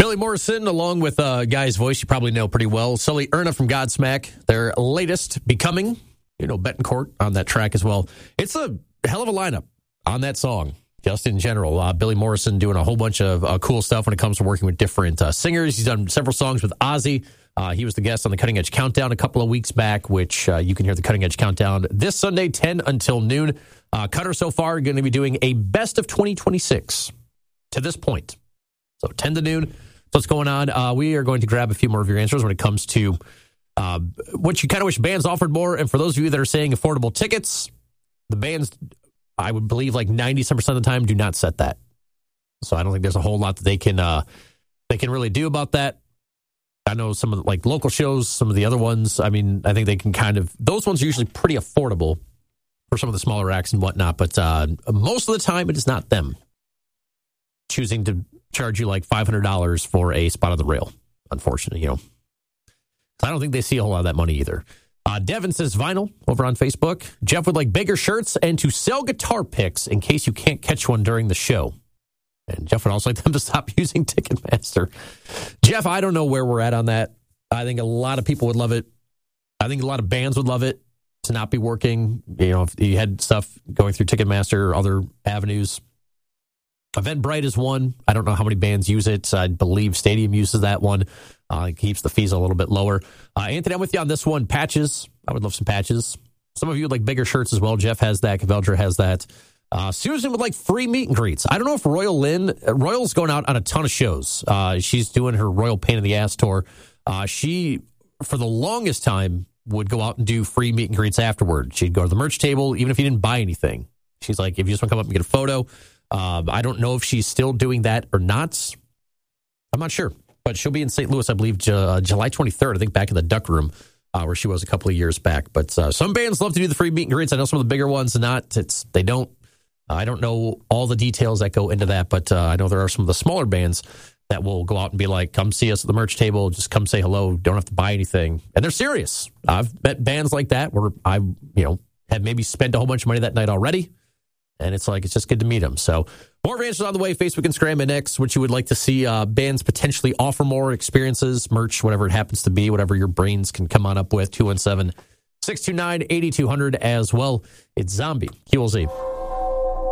Billy Morrison, along with a guy's voice you probably know pretty well, Sully Erna from Godsmack, their latest, Becoming, Betancourt on that track as well. It's a hell of a lineup on that song, just in general. Billy Morrison doing a whole bunch of cool stuff when it comes to working with different singers. He's done several songs with Ozzy. He was the guest on the Cutting Edge Countdown a couple of weeks back, which you can hear the Cutting Edge Countdown this Sunday, 10 until noon. Cutter so far going to be doing a best of 2026 to this point. So 10 to noon. What's going on? We are going to grab a few more of your answers when it comes to what you kind of wish bands offered more. And for those of you that are saying affordable tickets, the bands, I would believe like 90% of the time, do not set that. So I don't think there's a whole lot that they can really do about that. I know some of the like local shows, some of the other ones. I mean, I think they can those ones are usually pretty affordable for some of the smaller acts and whatnot. But most of the time, it is not them choosing to charge you like $500 for a spot on the rail. Unfortunately, I don't think they see a whole lot of that money either. Devin says vinyl over on Facebook. Jeff would like bigger shirts and to sell guitar picks in case you can't catch one during the show. And Jeff would also like them to stop using Ticketmaster. Jeff, I don't know where we're at on that. I think a lot of people would love it. I think a lot of bands would love it to not be working. If you had stuff going through Ticketmaster or other avenues. Eventbrite is one. I don't know how many bands use it. I believe Stadium uses that one. It keeps the fees a little bit lower. Anthony, I'm with you on this one. Patches. I would love some patches. Some of you would like bigger shirts as well. Jeff has that. Caveldra has that. Susan would like free meet and greets. I don't know if Royal's going out on a ton of shows. She's doing her Royal Pain in the Ass tour. She, for the longest time, would go out and do free meet and greets afterward. She'd go to the merch table, even if you didn't buy anything. She's like, if you just want to come up and get a photo. I don't know if she's still doing that or not. I'm not sure. But she'll be in St. Louis, I believe, July 23rd, I think, back in the Duck Room, where she was a couple of years back. But some bands love to do the free meet and greets. I know some of the bigger ones they don't. I don't know all the details that go into that, but I know there are some of the smaller bands that will go out and be like, come see us at the merch table, just come say hello, don't have to buy anything. And they're serious. I've met bands like that where I, have maybe spent a whole bunch of money that night already. And it's just good to meet them. So more answers on the way. Facebook, Instagram, and X, which you would like to see bands potentially offer more experiences, merch, whatever it happens to be, whatever your brains can come on up with. 217-629-8200 as well. It's Zombie QLZ.